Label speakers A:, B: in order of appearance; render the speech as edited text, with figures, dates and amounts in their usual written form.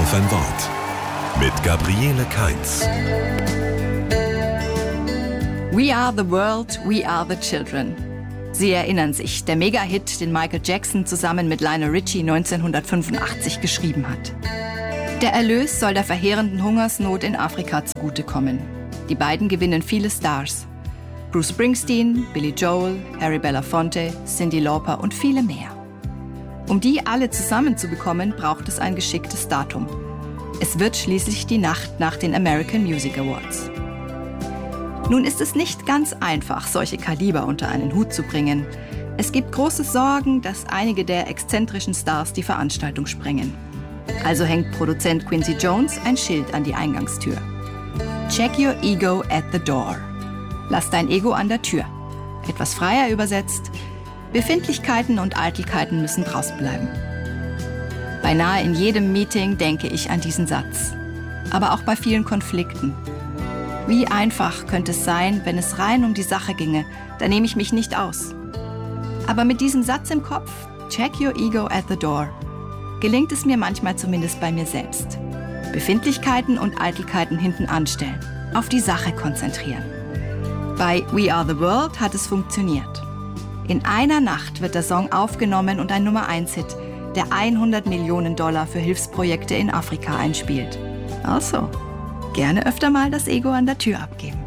A: auf ein Wort mit Gabriele Kainz.
B: We are the world, we are the children. Sie erinnern sich, der Mega-Hit, den Michael Jackson zusammen mit Lionel Richie 1985 geschrieben hat. Der Erlös soll der verheerenden Hungersnot in Afrika zugutekommen. Die beiden gewinnen viele Stars. Bruce Springsteen, Billy Joel, Harry Belafonte, Cyndi Lauper und viele mehr. Um die alle zusammenzubekommen, braucht es ein geschicktes Datum. Es wird schließlich die Nacht nach den American Music Awards. Nun ist es nicht ganz einfach, solche Kaliber unter einen Hut zu bringen. Es gibt große Sorgen, dass einige der exzentrischen Stars die Veranstaltung sprengen. Also hängt Produzent Quincy Jones ein Schild an die Eingangstür. Check your ego at the door. Lass dein Ego an der Tür. Etwas freier übersetzt: Befindlichkeiten und Eitelkeiten müssen draußen bleiben. Beinahe in jedem Meeting denke ich an diesen Satz. Aber auch bei vielen Konflikten. Wie einfach könnte es sein, wenn es rein um die Sache ginge, da nehme ich mich nicht aus. Aber mit diesem Satz im Kopf, check your ego at the door, gelingt es mir manchmal zumindest bei mir selbst. Befindlichkeiten und Eitelkeiten hinten anstellen, auf die Sache konzentrieren. Bei We Are the World hat es funktioniert. In einer Nacht wird der Song aufgenommen und ein Nummer-1-Hit, der $100 Millionen für Hilfsprojekte in Afrika einspielt. Also, gerne öfter mal das Ego an der Tür abgeben.